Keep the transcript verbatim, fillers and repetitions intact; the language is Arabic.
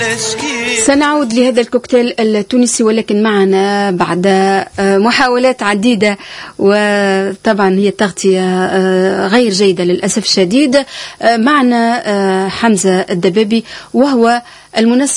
سنعود لهذا الكوكتيل التونسي، ولكن معنا بعد محاولات عديدة وطبعا هي تغطية غير جيدة للأسف الشديد. معنا حمزة الدبابي وهو المنسق